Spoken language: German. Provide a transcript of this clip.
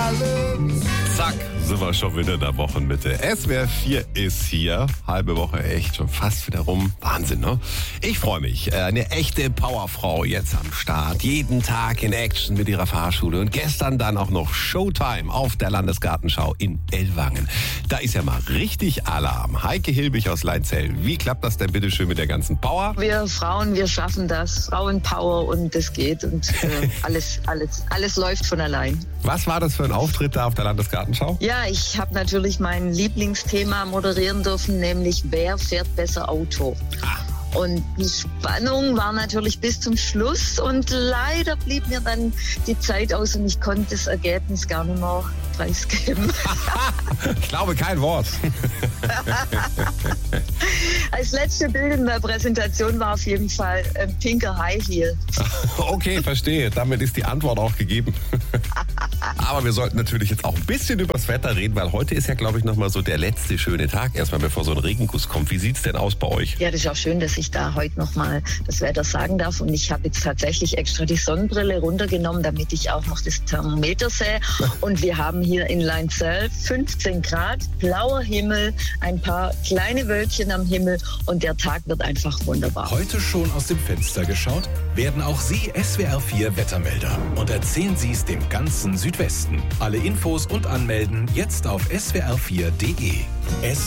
alles. Zack, sind wir schon wieder in der Wochenmitte. SWR 4 ist hier. Halbe Woche echt schon fast wieder rum. Wahnsinn, ne? Ich freue mich. Eine echte Powerfrau jetzt am Start. Jeden Tag in Action mit ihrer Fahrschule. Und gestern dann auch noch Showtime auf der Landesgartenschau in Ellwangen. Da ist ja mal richtig Alarm. Heike Hilbig aus Leinzell. Wie klappt das denn bitte schön mit der ganzen Power? Wir Frauen, wir schaffen das. Frauenpower und es geht. Und alles läuft von allein. Was war das für ein Auftritt da auf der Landesgartenschau? Ja, ich habe natürlich mein Lieblingsthema moderieren dürfen, nämlich wer fährt besser Auto? Und die Spannung war natürlich bis zum Schluss und leider blieb mir dann die Zeit aus und ich konnte das Ergebnis gar nicht mehr preisgeben. Ich glaube kein Wort. Als letzte Bild in der Präsentation war auf jeden Fall ein pinker High Heel. Okay, verstehe. Damit ist die Antwort auch gegeben. Aber wir sollten natürlich jetzt auch ein bisschen übers Wetter reden, weil heute ist ja, glaube ich, nochmal so der letzte schöne Tag, erstmal bevor so ein Regenguss kommt. Wie sieht's denn aus bei euch? Ja, das ist auch schön, dass ich da heute nochmal das Wetter sagen darf. Und ich habe jetzt tatsächlich extra die Sonnenbrille runtergenommen, damit ich auch noch das Thermometer sehe. Und wir haben hier in Leinzell 15 Grad, blauer Himmel, ein paar kleine Wölkchen am Himmel und der Tag wird einfach wunderbar. Heute schon aus dem Fenster geschaut? Werden auch Sie SWR 4 Wettermelder und erzählen Sie es dem ganzen Südwesten. Alle Infos und Anmelden jetzt auf swr4.de.